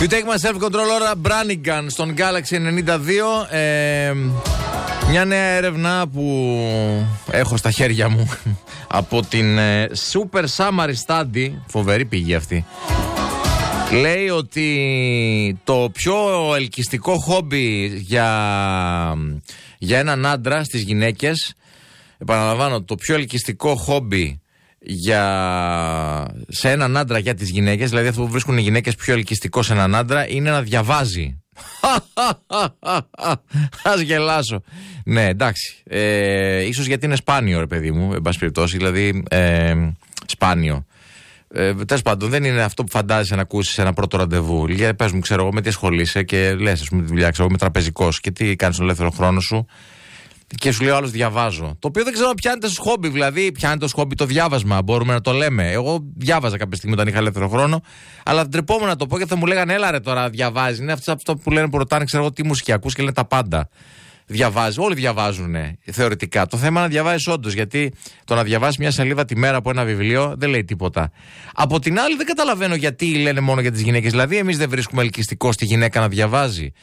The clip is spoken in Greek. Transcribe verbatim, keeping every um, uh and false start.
You take my self-control ώρα Brannigan στον Galaxy ενενήντα δύο. Ε, μια νέα έρευνα που έχω στα χέρια μου από την ε, Super Summary Study, φοβερή πηγή αυτή, λέει ότι το πιο ελκυστικό χόμπι για, για έναν άντρα στις γυναίκες, επαναλαμβάνω, το πιο ελκυστικό χόμπι για, σε έναν άντρα για τις γυναίκες, δηλαδή αυτό που βρίσκουν οι γυναίκες πιο ελκυστικό σε έναν άντρα, είναι να διαβάζει. Ας γελάσω. Ναι, εντάξει. Ε, ίσως γιατί είναι σπάνιο, ρε παιδί μου, εν πάση περιπτώσει, δηλαδή ε, σπάνιο. Ε, Τέλος πάντων, δεν είναι αυτό που φαντάζεσαι να ακούσεις σε ένα πρώτο ραντεβού. Για πες μου, ξέρω εγώ, με τι ασχολείσαι και λες, ας πούμε, τη δουλειά, ξέρω εγώ, είμαι τραπεζικός και τι κάνεις τον ελεύθερο χρόνο σου. Και σου λέει ο άλλος διαβάζω. Το οποίο δεν ξέρω αν πιάνεται ως χόμπι, δηλαδή πιάνεται ως χόμπι το διάβασμα. Μπορούμε να το λέμε. Εγώ διάβαζα κάποια στιγμή όταν είχα ελεύθερο χρόνο, αλλά ντρεπόμουν να το πω και θα μου λέγανε έλα ρε τώρα διαβάζει. Είναι αυτό που λένε που ρωτάνε, ξέρω εγώ τι μουσική ακούς και λένε τα πάντα. Διαβάζει. Όλοι διαβάζουν θεωρητικά. Το θέμα είναι να διαβάζει όντως, γιατί το να διαβάσει μια σελίδα τη μέρα από ένα βιβλίο δεν λέει τίποτα. Από την άλλη, δεν καταλαβαίνω γιατί λένε μόνο για τις γυναίκες. Δηλαδή, εμείς δεν βρίσκουμε ελκυστικό στη γυναίκα να διαβάζει.